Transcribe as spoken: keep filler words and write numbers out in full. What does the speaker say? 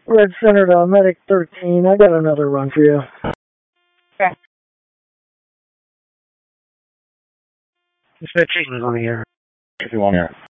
Red Center to Medic thirteen. I got another run for you. Okay. This fifteen is on the air. fifty-one here.